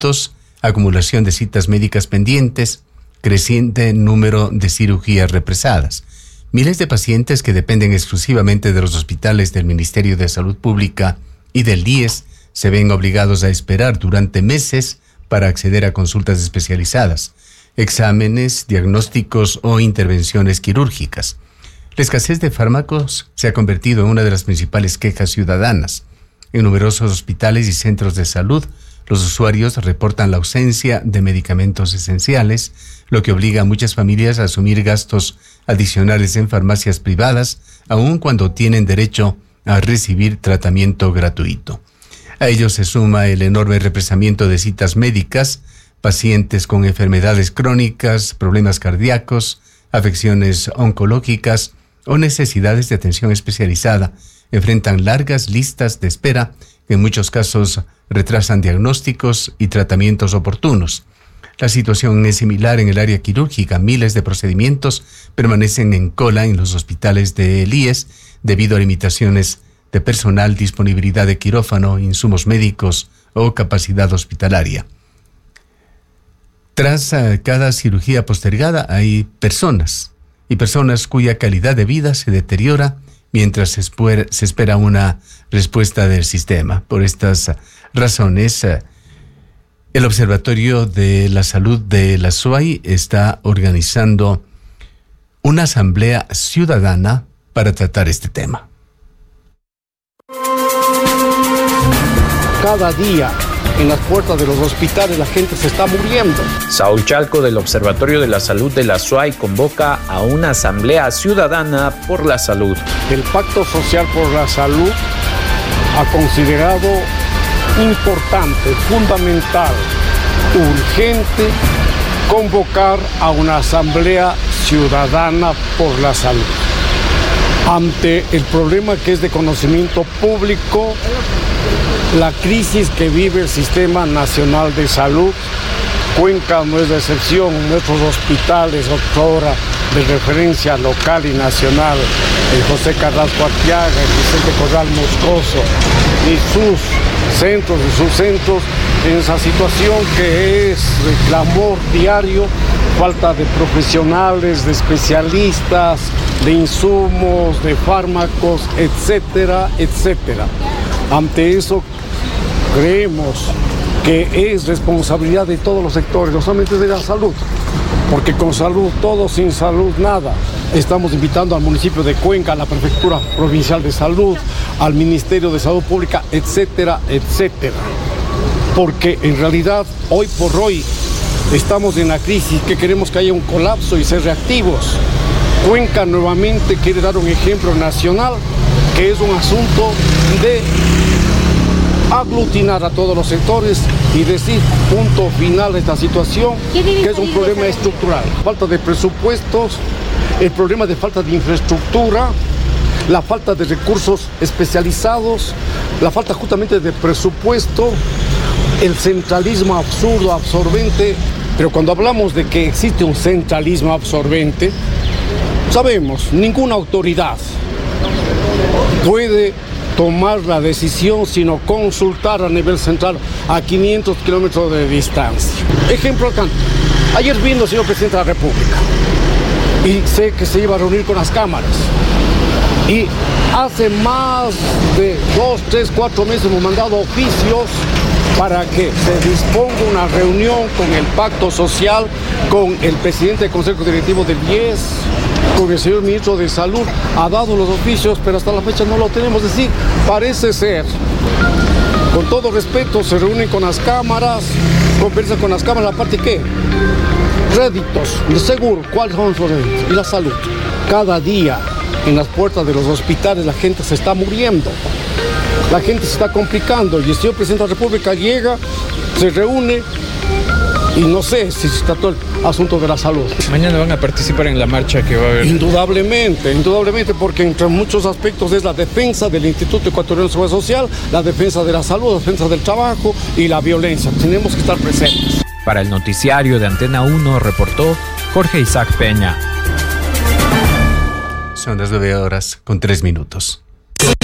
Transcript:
acumulación de citas médicas pendientes, creciente número de cirugías represadas. Miles de pacientes que dependen exclusivamente de los hospitales del Ministerio de Salud Pública y del IES se ven obligados a esperar durante meses para acceder a consultas especializadas, exámenes, diagnósticos o intervenciones quirúrgicas. La escasez de fármacos se ha convertido en una de las principales quejas ciudadanas. En numerosos hospitales y centros de salud, los usuarios reportan la ausencia de medicamentos esenciales, lo que obliga a muchas familias a asumir gastos adicionales en farmacias privadas, aun cuando tienen derecho a recibir tratamiento gratuito. A ello se suma el enorme represamiento de citas médicas, pacientes con enfermedades crónicas, problemas cardíacos, afecciones oncológicas o necesidades de atención especializada enfrentan largas listas de espera que en muchos casos retrasan diagnósticos y tratamientos oportunos. La situación es similar en el área quirúrgica. Miles de procedimientos permanecen en cola en los hospitales del IES debido a limitaciones de personal, disponibilidad de quirófano, insumos médicos o capacidad hospitalaria. Tras cada cirugía postergada hay personas cuya calidad de vida se deteriora mientras se espera una respuesta del sistema. Por estas razones, el Observatorio de la Salud de la SUAY está organizando una asamblea ciudadana para tratar este tema. Cada día en las puertas de los hospitales la gente se está muriendo. Saúl Chalco del Observatorio de la Salud de la SUAY convoca a una asamblea ciudadana por la salud. El Pacto Social por la Salud ha considerado importante, fundamental, urgente convocar a una asamblea ciudadana por la salud. Ante el problema que es de conocimiento público, la crisis que vive el Sistema Nacional de Salud, Cuenca no es la excepción. Nuestros hospitales, doctora, de referencia local y nacional, el José Carrasco Arteaga, el Vicente Corral Moscoso, y sus subcentros, en esa situación que es de clamor diario, falta de profesionales, de especialistas, de insumos, de fármacos, etcétera, etcétera. Ante eso, creemos que es responsabilidad de todos los sectores, no solamente de la salud, porque con salud todo, sin salud nada. Estamos invitando al municipio de Cuenca, a la Prefectura Provincial de Salud, al Ministerio de Salud Pública, etcétera, etcétera. Porque en realidad, hoy por hoy, estamos en la crisis, que queremos que haya un colapso y ser reactivos. Cuenca nuevamente quiere dar un ejemplo nacional, que es un asunto de aglutinar a todos los sectores y decir punto final a esta situación, que es un problema estructural. Falta de presupuestos, el problema de falta de infraestructura, la falta de recursos especializados, la falta justamente de presupuesto, el centralismo absurdo, absorbente. Pero cuando hablamos de que existe un centralismo absorbente, sabemos, ninguna autoridad puede tomar la decisión, sino consultar a nivel central a 500 kilómetros de distancia. Ejemplo acá. Ayer vino el señor presidente de la República y sé que se iba a reunir con las cámaras. Y hace más de 2, 3, 4 meses hemos mandado oficios para que se disponga una reunión con el Pacto Social, con el presidente del Consejo Directivo del IES, con el señor ministro de Salud. Ha dado los oficios, pero hasta la fecha no lo tenemos. Es decir, parece ser, con todo respeto, se reúnen con las cámaras, conversan con las cámaras, aparte ¿qué? Réditos, de seguro, ¿cuáles son los réditos? Y la salud. Cada día en las puertas de los hospitales la gente se está muriendo, la gente se está complicando, y el señor presidente de la República llega, se reúne, y no sé si se trató el asunto de la salud. Mañana van a participar en la marcha que va a haber. Indudablemente, porque entre muchos aspectos es la defensa del Instituto Ecuatoriano de Seguridad Social, la defensa de la salud, la defensa del trabajo y la violencia. Tenemos que estar presentes. Para el noticiario de Antena 1 reportó Jorge Isaac Peña. Son las 9:03 minutos.